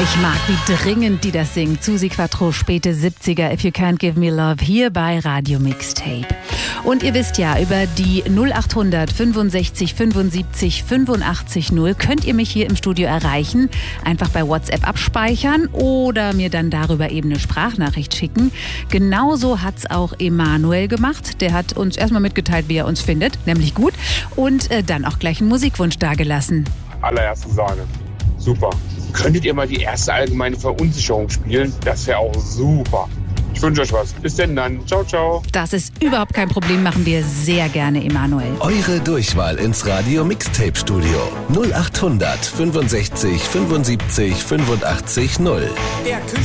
Ich mag, wie dringend die das singt. Susi Quattro, späte 70er, If You Can't Give Me Love, hier bei Radio Mixtape. Und ihr wisst ja, über die 0800 65 75 85 0 könnt ihr mich hier im Studio erreichen. Einfach bei WhatsApp abspeichern oder mir dann darüber eben eine Sprachnachricht schicken. Genauso hat's auch Emanuel gemacht. Der hat uns erstmal mitgeteilt, wie er uns findet, nämlich gut. Und dann auch gleich einen Musikwunsch dagelassen. Allererste Sahne. Super. Könntet ihr mal die erste allgemeine Verunsicherung spielen? Das wäre auch super. Ich wünsche euch was. Bis denn dann. Ciao, ciao. Das ist überhaupt kein Problem, machen wir sehr gerne, Emanuel. Eure Durchwahl ins Radio Mixtape Studio 0800 65 75 85 0.